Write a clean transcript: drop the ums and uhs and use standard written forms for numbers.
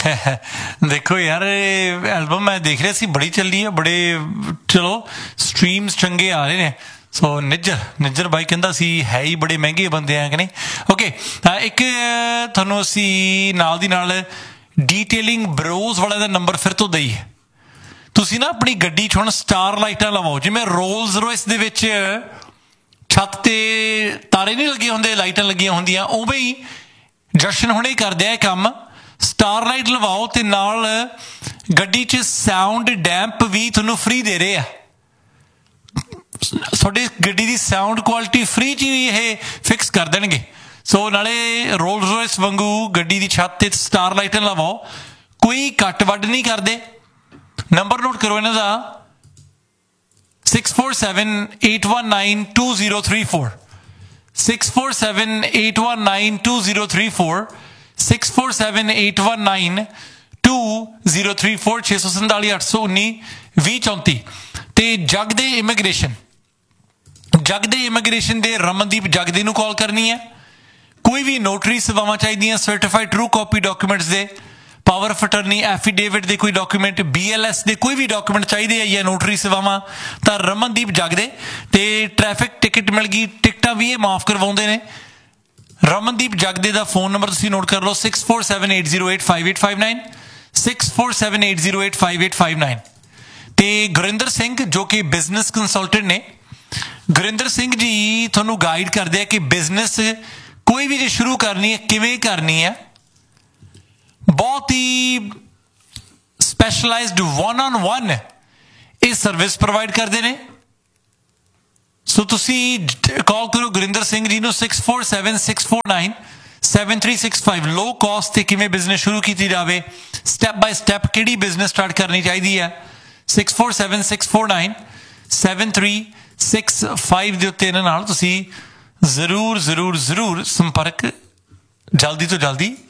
देखो यार एल्बम मैं देख रहा सी बड़ी चली है बड़े चलो स्ट्रीम्स चंगे आ रहे ने सो निज्जर भाई कहता सी है ही बड़े महंगे बंदे हैं कि नहीं ओके एक थानू असी नाल दी नाल डिटेलिंग ब्रोज वाले दा नंबर फिर तो दईए तुसी ना अपनी गड्डी च हुण स्टार लाइटां लवाओ जिवें रोल्स रॉयस दे विच छत ते तारे नहीं लगे होंदे लाइटां लगियां होंदियां उवें ही जशन हुणे करदे आ काम स्टार लाइट लवाओ ते नाल गड्डी च साउंड डैंप भी तुहानू फ्री दे रहे तुहाडी गड्डी दी साउंड क्वालिटी फ्री च ही ये फिक्स कर देणगे सो नाले रोल्स रॉयस वांगू गड्डी दी छत ते स्टार लाइटां लवाओ कोई कट वड नहीं करदे नंबर नोट करो इन्हां दा 6478192034 6478192034 6478192034 647 819 2034 ਤੇ ਜਗਦੇ ਇਮੀਗ੍ਰੇਸ਼ਨ ਦੇ ਰਮਨਦੀਪ ਜਗਦੇ ਨੂੰ ਕਾਲ ਕਰਨੀ ਹੈ ਕੋਈ ਵੀ ਨੋਟਰੀ ਸੇਵਾਵਾਂ ਚਾਹੀਦੀਆਂ ਸਰਟੀਫਾਈਡ ਟਰੂ ਕਾਪੀ ਡਾਕੂਮੈਂਟਸ ਦੇ ਪਾਵਰ ਆਫ ਅਟਰਨੀ ਐਫੀਡੇਵਿਟ ਦੇ ਕੋਈ ਡਾਕੂਮੈਂਟ BLS ਦੇ ਕੋਈ ਵੀ ਡਾਕੂਮੈਂਟ ਚਾਹੀਦੇ ਆ ਜਾਂ ਨੋਟਰੀ ਸੇਵਾਵਾਂ ਤਾਂ ਰਮਨਦੀਪ ਜਗਦੇ ਤੇ ਟ੍ਰੈਫਿਕ ਟਿਕਟ ਮਿਲ ਗਈ ਟਿਕਟਾਂ ਵੀ ਇਹ ਮਾਫ ਕਰਵਾਉਂਦੇ ਨੇ ਰਮਨਦੀਪ ਜਗਦੇ ਦਾ ਫੋਨ ਨੰਬਰ ਤੁਸੀਂ ਨੋਟ ਕਰ ਲਓ 6478085859 6478085859 ਤੇ ਗੁਰਿੰਦਰ ਸਿੰਘ ਜੋ ਕਿ ਬਿਜ਼ਨਸ ਕੰਸਲਟੈਂਟ ਨੇ ਗੁਰਿੰਦਰ ਸਿੰਘ ਜੀ ਤੁਹਾਨੂੰ ਗਾਈਡ ਕਰਦੇ ਆ ਕਿ ਬਿਜ਼ਨਸ ਕੋਈ ਵੀ ਜੇ ਸ਼ੁਰੂ ਕਰਨੀ ਹੈ ਕਿਵੇਂ ਕਰਨੀ ਹੈ बहुत ही स्पैशलाइज्ड 1-on-1 ਇਹ ਸਰਵਿਸ ਪ੍ਰੋਵਾਈਡ ਕਰਦੇ ਨੇ ਸੋ ਤੁਸੀਂ ਕਾਲ ਕਰੋ ਗੁਰਿੰਦਰ ਸਿੰਘ ਜੀ ਨੂੰ 6476497365 ਲੋ ਕਾਸਟ ਤੇ ਕਿਵੇਂ ਬਿਜ਼ਨਸ ਸ਼ੁਰੂ ਕੀਤੀ ਜਾਵੇ ਸਟੈਪ ਬਾਈ ਸਟੈਪ ਕਿਹੜੀ ਬਿਜ਼ਨਸ ਸਟਾਰਟ ਕਰਨੀ ਚਾਹੀਦੀ ਹੈ 6476497365 ਦੇ ਉੱਤੇ ਇਹਨਾਂ ਨਾਲ ਤੁਸੀਂ ਜ਼ਰੂਰ ਸੰਪਰਕ ਜਲਦੀ ਤੋਂ ਜਲਦੀ